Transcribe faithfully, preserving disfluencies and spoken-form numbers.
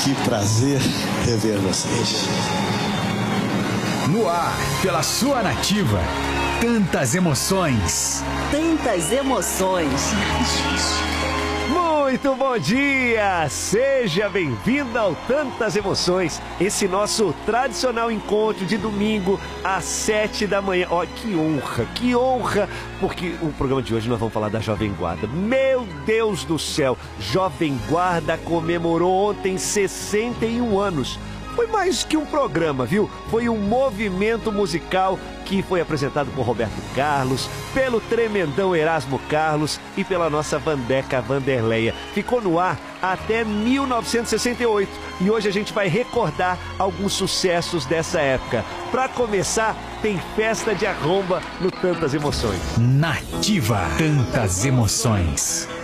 Que prazer rever vocês. No ar, pela sua Nativa. Tantas emoções. Tantas emoções. Muito bom dia! Seja bem-vindo ao Tantas Emoções, esse nosso tradicional encontro de domingo às sete da manhã. Ó, que honra, que honra, porque o programa de hoje nós vamos falar da Jovem Guarda. Meu Deus do céu, Jovem Guarda comemorou ontem sessenta e um anos. Foi mais que um programa, viu? Foi um movimento musical que foi apresentado por Roberto Carlos, pelo tremendão Erasmo Carlos e pela nossa Vandeca Vanderleia. Ficou no ar até mil novecentos e sessenta e oito e hoje a gente vai recordar alguns sucessos dessa época. Para começar, tem festa de arromba no Tantas Emoções. Nativa, tantas emoções.